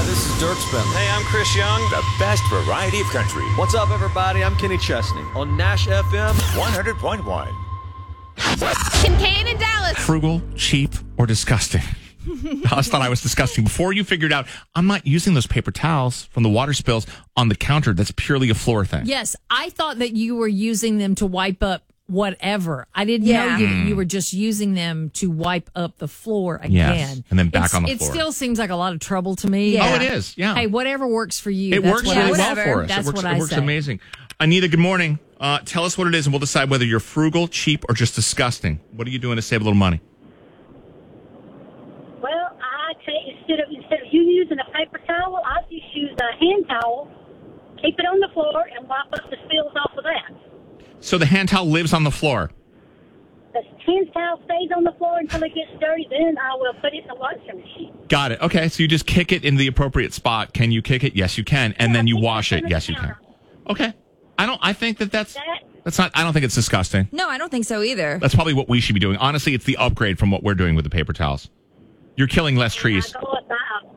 this is Dirk Spindler. Hey, I'm Chris Young. The best variety of country. What's up, everybody? I'm Kenny Chesney on Nash FM 100.1. Kincaid in Dallas. Frugal, cheap, or disgusting? Dallas thought I was disgusting. Before you figured out, I'm not using those paper towels from the water spills on the counter. That's purely a floor thing. Yes, I thought that you were using them to wipe up whatever. I didn't know you were just using them to wipe up the floor again. Yes, and then back on the floor. It still seems like a lot of trouble to me. Yeah. Oh, it is. Yeah. Hey, whatever works for you. It works really well for us. That's It what I works say. amazing. Anita, good morning. Tell us what it is, and we'll decide whether you're frugal, cheap, or just disgusting. What are you doing to save a little money? Well, I take instead of you using a paper towel, I just use a hand towel, keep it on the floor, and wipe up the spills off of that. So the hand towel lives on the floor. The hand towel stays on the floor until it gets dirty. Then I will put it in the washing machine. Got it. Okay, so you just kick it in the appropriate spot. Can you kick it? Yes, you can. And then you wash it. Yes, you can. Okay. I think that's not. I don't think it's disgusting. No, I don't think so either. That's probably what we should be doing. Honestly, it's the upgrade from what we're doing with the paper towels. You're killing less trees. I go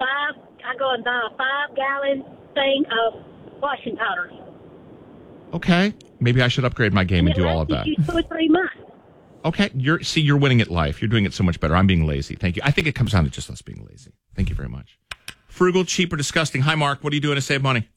and buy a 5-gallon thing of washing powder. Okay. Maybe I should upgrade my game and do all of that. You 2 or 3 months. Okay. You're winning at life. You're doing it so much better. I'm being lazy. Thank you. I think it comes down to just us being lazy. Thank you very much. Frugal, cheap, or disgusting? Hi, Mark. What are you doing to save money?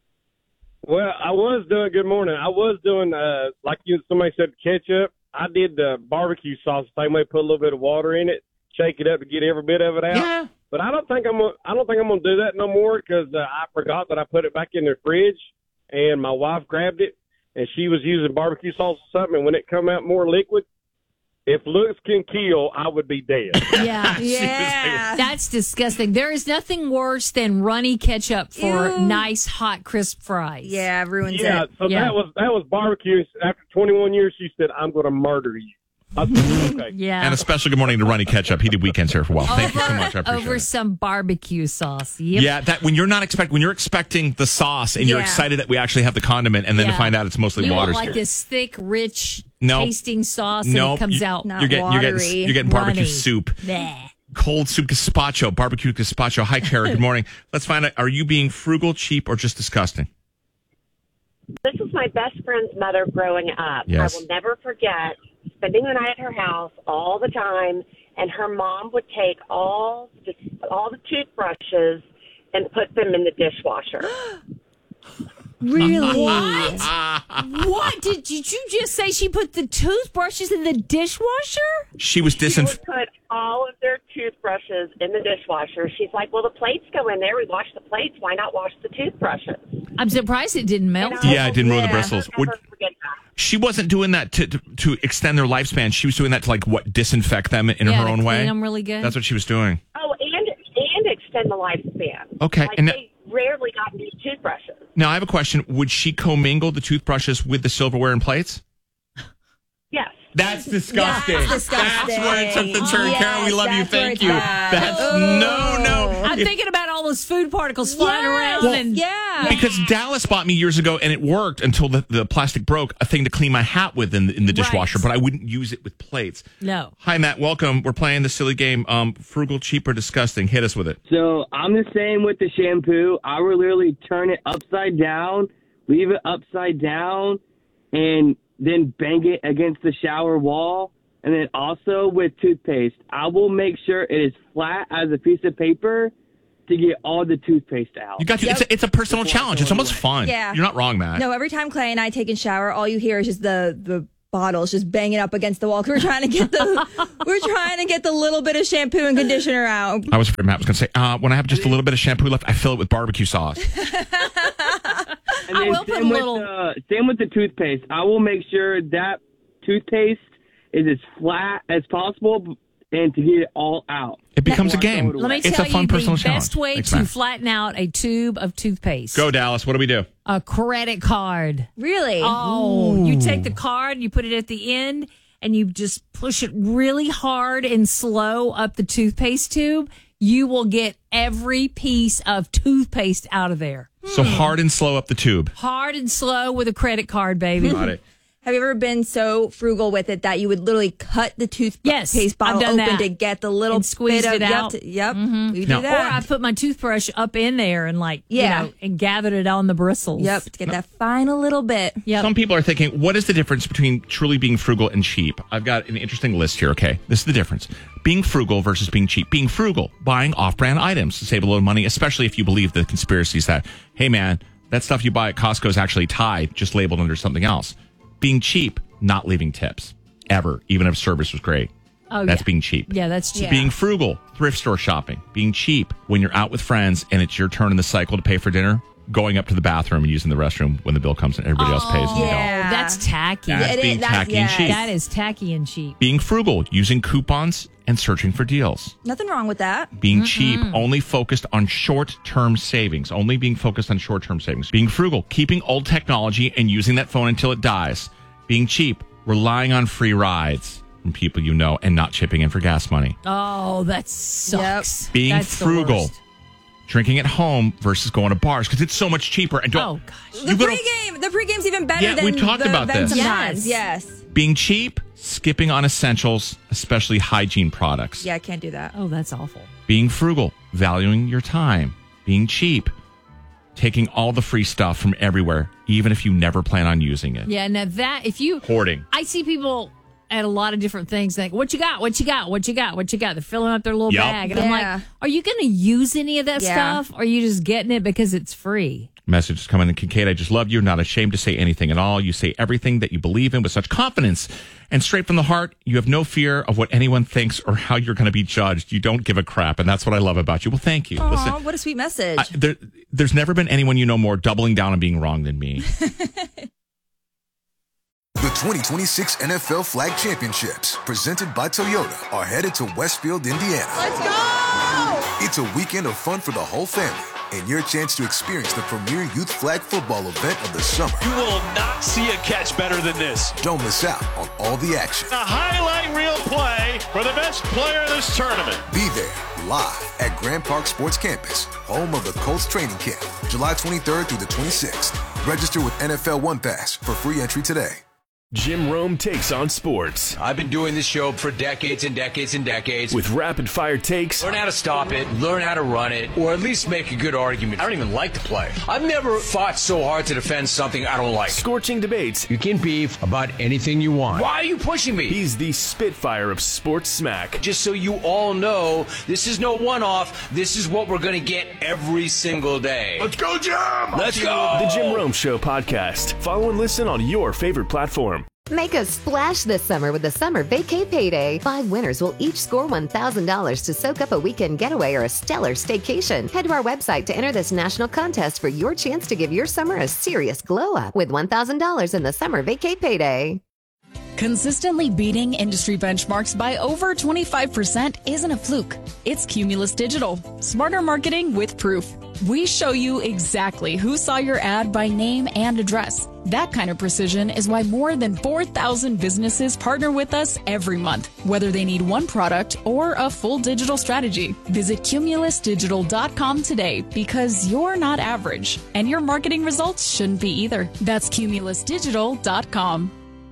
Well, I was doing, good morning. I was doing, like somebody said, ketchup. I did the barbecue sauce the same way, put a little bit of water in it, shake it up to get every bit of it out. Yeah. But I don't think I'm gonna do that no more because I forgot that I put it back in the fridge, and my wife grabbed it, and she was using barbecue sauce or something, and when it come out more liquid, if looks can kill, I would be dead. Yeah. Yeah. That's disgusting. There is nothing worse than runny ketchup for nice, hot, crisp fries. Yeah, ruins Yeah, it. so that was barbecue. After 21 years, she said, "I'm going to murder you." I said, okay. Yeah. And a special good morning to Runny Ketchup. He did weekends here for a while. Thank you so much. I appreciate Over it. some barbecue sauce. Yep. Yeah, that when you're expecting the sauce and you're Yeah. excited that we actually have the condiment, and then to Yeah. find out it's mostly You water. want like this thick, rich No. tasting sauce, and No, it comes you- out Not You're watery. getting barbecue runny. soup, Bleh. cold soup gazpacho, barbecue gazpacho. Hi, Kara. Good morning. Let's find out. Are you being frugal, cheap, or just disgusting? This is my best friend's mother growing up. Yes. I will never forget spending the night at her house all the time, and her mom would take all the toothbrushes and put them in the dishwasher. Really? What? Did you just say she put the toothbrushes in the dishwasher? She was She would put all of their toothbrushes in the dishwasher. She's like, well, the plates go in there. We wash the plates. Why not wash the toothbrushes? I'm surprised it didn't melt. Yeah, it didn't ruin the bristles. I'll never forget that. She wasn't doing that to extend their lifespan. She was doing that to disinfect them in her own way. Clean them really good. That's what she was doing. Oh, and extend the lifespan. Okay, Like and they rarely got new toothbrushes. Now I have a question. Would she commingle the toothbrushes with the silverware and plates? Yes. That's disgusting. That's disgusting. That's where it took the turn. Yes, Karen, we love you. that's where Thank it's you. at. That's no. I'm thinking about all those food particles flying around. And Yeah. Because Dallas bought me years ago, and it worked until the plastic broke, a thing to clean my hat with in the dishwasher, but I wouldn't use it with plates. No. Hi, Matt. Welcome. We're playing the silly game, frugal, cheap, or disgusting. Hit us with it. So I'm the same with the shampoo. I will literally turn it upside down, leave it upside down, and then bang it against the shower wall. And then also with toothpaste, I will make sure it is flat as a piece of paper to get all the toothpaste out. You got to. It's a personal challenge. It's almost fun. Yeah. You're not wrong, Matt. No, every time Clay and I take a shower, all you hear is just the bottles just banging up against the wall. 'Cause we're trying to get the little bit of shampoo and conditioner out. I was afraid Matt was going to say, when I have just a little bit of shampoo left, I fill it with barbecue sauce. And then same with the toothpaste. I will make sure that toothpaste is as flat as possible and to get it all out. It becomes a game. Let me It's tell a fun you personal the best challenge. way Thanks, to Matt. flatten out a tube of toothpaste. Go, Dallas. What do we do? A credit card. Really? Oh, you take the card, you put it at the end, and you just push it really hard and slow up the toothpaste tube. You will get every piece of toothpaste out of there. So hard and slow up the tube. Hard and slow with a credit card, baby. Got it. Have you ever been so frugal with it that you would literally cut the toothpaste bottle I've done open that. to get the little And squeezed bit of it out. Yep. We No. do that. Or I put my toothbrush up in there and and gathered it on the bristles. Yep, to get that final little bit. Yep. Some people are thinking, what is the difference between truly being frugal and cheap? I've got an interesting list here, okay? This is the difference. Being frugal versus being cheap. Being frugal, buying off-brand items to save a little money, especially if you believe the conspiracies that, hey man, that stuff you buy at Costco is actually Tide, just labeled under something else. Being cheap, not leaving tips. Ever, even if service was great. Oh, That's yeah. being cheap. Yeah, that's cheap. Yeah. Being frugal, thrift store shopping. Being cheap, when you're out with friends and it's your turn in the cycle to pay for dinner, going up to the bathroom and using the restroom when the bill comes and everybody else pays and you don't. Yeah. That's tacky. That's being tacky and cheap. That is tacky and cheap. Being frugal, using coupons and searching for deals. Nothing wrong with that. Being cheap, only focused on short-term savings. Only being focused on short-term savings. Being frugal, keeping old technology and using that phone until it dies. Being cheap, relying on free rides from people you know and not chipping in for gas money. Oh, that sucks. Being That's the frugal, worst. drinking at home versus going to bars because it's so much cheaper. And Oh, gosh. The pregame's even better Yeah, than we talked the about event this. sometimes. Yes. Being cheap, skipping on essentials, especially hygiene products. Yeah, I can't do that. Oh, that's awful. Being frugal, valuing your time. Being cheap, taking all the free stuff from everywhere, even if you never plan on using it. Yeah, now that, if you... Hoarding. I see people at a lot of different things think, what you got, what you got, what you got, what you got? They're filling up their little Yep. bag. And I'm Yeah. like, are you going to use any of that Yeah. stuff? Or are you just getting it because it's free? Message is coming in. Kincaid, I just love you. Not ashamed to say anything at all. You say everything that you believe in with such confidence and straight from the heart. You have no fear of what anyone thinks or how you're going to be judged. You don't give a crap. And that's what I love about you. Well, thank you. Aw, Listen, what a sweet message. there's never been anyone you know more doubling down on being wrong than me. The 2026 NFL Flag Championships, presented by Toyota, are headed to Westfield, Indiana. Let's go! It's a weekend of fun for the whole family and your chance to experience the premier youth flag football event of the summer. You will not see a catch better than this. Don't miss out on all the action. A highlight reel play for the best player in this tournament. Be there live at Grand Park Sports Campus, home of the Colts training camp, July 23rd through the 26th. Register with NFL One Pass for free entry today. Jim Rome takes on sports. I've been doing this show for decades and decades and decades. With rapid fire takes. Learn how to stop it, learn how to run it, or at least make a good argument. I don't even like to play. I've never fought so hard to defend something I don't like. Scorching debates. You can beef about anything you want. Why are you pushing me? He's the Spitfire of sports smack. Just so you all know, this is no one-off. This is what we're going to get every single day. Let's go, Jim! Let's go! The Jim Rome Show podcast. Follow and listen on your favorite platform. Make a splash this summer with the Summer Vacay Payday. 5 winners will each score $1,000 to soak up a weekend getaway or a stellar staycation. Head to our website to enter this national contest for your chance to give your summer a serious glow up with $1,000 in the Summer Vacay Payday. Consistently beating industry benchmarks by over 25% isn't a fluke. It's Cumulus Digital. Smarter marketing with proof. We show you exactly who saw your ad by name and address. That kind of precision is why more than 4,000 businesses partner with us every month, whether they need one product or a full digital strategy. Visit cumulusdigital.com today because you're not average and your marketing results shouldn't be either. That's cumulusdigital.com.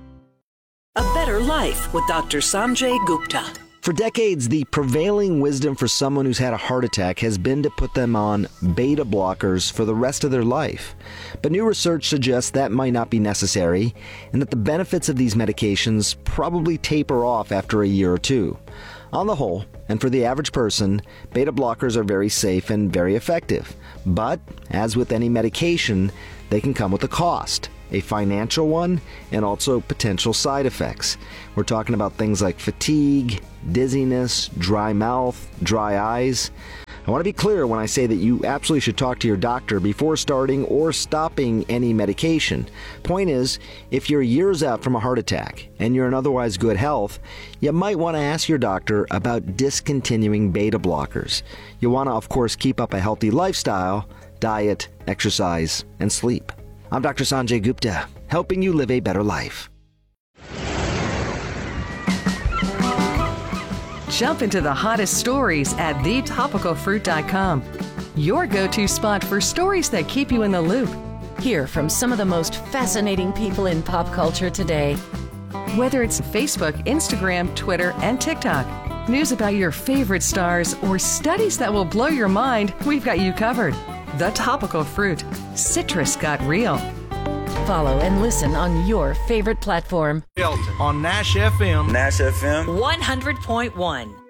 A Better Life with Dr. Sanjay Gupta. For decades, the prevailing wisdom for someone who's had a heart attack has been to put them on beta blockers for the rest of their life. But new research suggests that might not be necessary, and that the benefits of these medications probably taper off after a year or two. On the whole, and for the average person, beta blockers are very safe and very effective. But, as with any medication, they can come with a cost. A financial one, and also potential side effects. We're talking about things like fatigue, dizziness, dry mouth, dry eyes. I want to be clear when I say that you absolutely should talk to your doctor before starting or stopping any medication. Point is, if you're years out from a heart attack and you're in otherwise good health, you might want to ask your doctor about discontinuing beta blockers. You want to, of course, keep up a healthy lifestyle, diet, exercise, and sleep. I'm Dr. Sanjay Gupta, helping you live a better life. Jump into the hottest stories at thetopicalfruit.com. Your go-to spot for stories that keep you in the loop. Hear from some of the most fascinating people in pop culture today. Whether it's Facebook, Instagram, Twitter, and TikTok, news about your favorite stars, or studies that will blow your mind, we've got you covered. The Topical Fruit. Citrus got real. Follow and listen on your favorite platform. On Nash FM. Nash FM. 100.1.